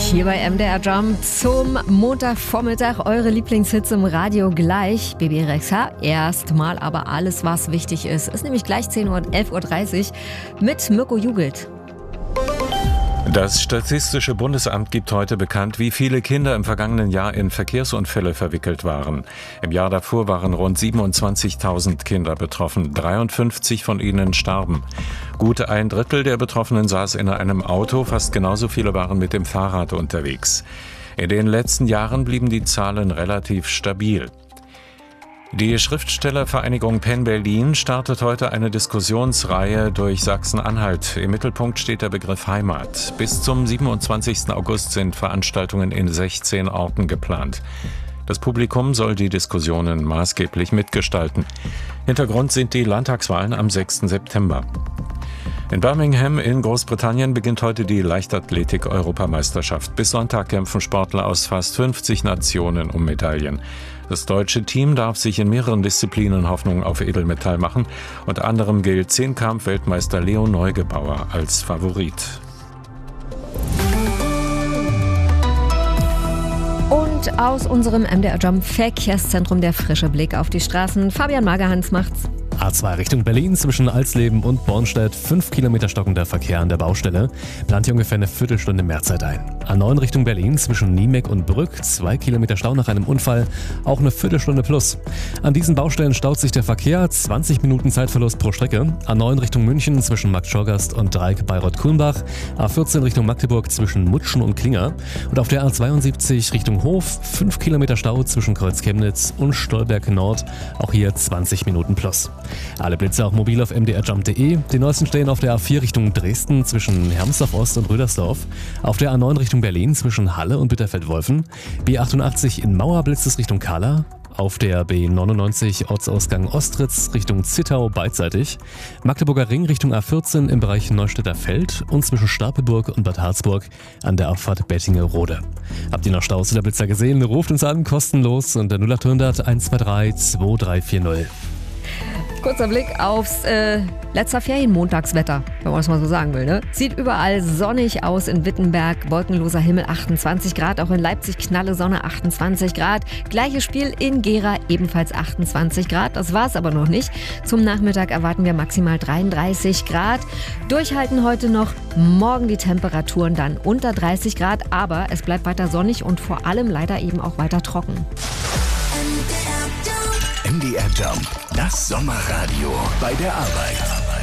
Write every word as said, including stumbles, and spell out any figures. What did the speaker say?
Hier bei M D R Jump zum Montagvormittag eure Lieblingshits im Radio gleich. Baby Rexha, erstmal aber alles, was wichtig ist. Ist nämlich gleich zehn Uhr, elf Uhr dreißig mit Mirko Jugelt. Das Statistische Bundesamt gibt heute bekannt, wie viele Kinder im vergangenen Jahr in Verkehrsunfälle verwickelt waren. Im Jahr davor waren rund siebenundzwanzigtausend Kinder betroffen, dreiundfünfzig von ihnen starben. Gut ein Drittel der Betroffenen saß in einem Auto, fast genauso viele waren mit dem Fahrrad unterwegs. In den letzten Jahren blieben die Zahlen relativ stabil. Die Schriftstellervereinigung Penn Berlin startet heute eine Diskussionsreihe durch Sachsen-Anhalt. Im Mittelpunkt steht der Begriff Heimat. Bis zum siebenundzwanzigsten August sind Veranstaltungen in sechzehn Orten geplant. Das Publikum soll die Diskussionen maßgeblich mitgestalten. Hintergrund sind die Landtagswahlen am sechsten September. In Birmingham in Großbritannien beginnt heute die Leichtathletik-Europameisterschaft. Bis Sonntag kämpfen Sportler aus fast fünfzig Nationen um Medaillen. Das deutsche Team darf sich in mehreren Disziplinen Hoffnung auf Edelmetall machen. Unter anderem gilt Zehnkampf-Weltmeister Leo Neugebauer als Favorit. Und aus unserem M D R Jump Verkehrszentrum der frische Blick auf die Straßen. Fabian Magerhans macht's. A zwei Richtung Berlin zwischen Alsleben und Bornstedt. Fünf Kilometer stockender Verkehr an der Baustelle. Plant hier ungefähr eine Viertelstunde Mehrzeit ein. A neun Richtung Berlin zwischen Niemek und Brück. Zwei Kilometer Stau nach einem Unfall. Auch eine Viertelstunde plus. An diesen Baustellen staut sich der Verkehr. zwanzig Minuten Zeitverlust pro Strecke. A neun Richtung München zwischen Markt-Schorgast und Dreieck Bayreuth-Kulmbach. A vierzehn Richtung Magdeburg zwischen Mutschen und Klinger. Und auf der A zweiundsiebzig Richtung Hof. Fünf Kilometer Stau zwischen Kreuz-Chemnitz und Stolberg Nord. Auch hier zwanzig Minuten plus. Alle Blitze auch mobil auf m d r jump punkt d e. Die neuesten stehen auf der A vier Richtung Dresden zwischen Hermsdorf Ost und Rüdersdorf. Auf der A neun Richtung Berlin zwischen Halle und Bitterfeld-Wolfen. B achtundachtzig in Mauer blitzt es Richtung Kahla. Auf der B neunundneunzig Ortsausgang Ostritz Richtung Zittau beidseitig. Magdeburger Ring Richtung A vierzehn im Bereich Neustädter Feld und zwischen Stapelburg und Bad Harzburg an der Abfahrt Bettinge-Rode. Habt ihr noch Staus oder Blitzer gesehen? Ruft uns an, kostenlos unter null acht hundert eins zwei drei zwei drei vier null. Kurzer Blick aufs äh, letzter Ferienmontagswetter, wenn man es mal so sagen will. Ne? Sieht überall sonnig aus in Wittenberg, wolkenloser Himmel achtundzwanzig Grad, auch in Leipzig knalle Sonne achtundzwanzig Grad. Gleiches Spiel in Gera, ebenfalls achtundzwanzig Grad, das war's aber noch nicht. Zum Nachmittag erwarten wir maximal dreiunddreißig Grad. Durchhalten heute noch, morgen die Temperaturen dann unter dreißig Grad, aber es bleibt weiter sonnig und vor allem leider eben auch weiter trocken. M D R Jump, das Sommerradio bei der Arbeit.